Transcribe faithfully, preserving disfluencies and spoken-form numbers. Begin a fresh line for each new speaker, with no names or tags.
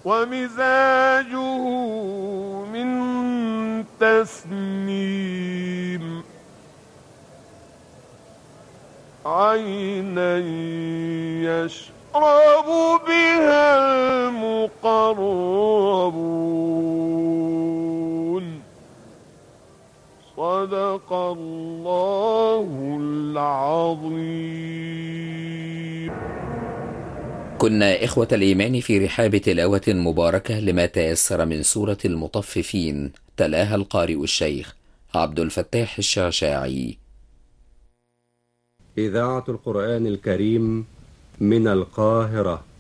ومزاجه من تسنيم عينا يشرب بها المقربون صدق الله العظيم.
كنا إخوة الإيمان في رحاب تلاوة مباركة لما تيسر من سورة المطففين، تلاها القارئ الشيخ عبد الفتاح الشعشاعي.
إذاعة القرآن الكريم من القاهرة.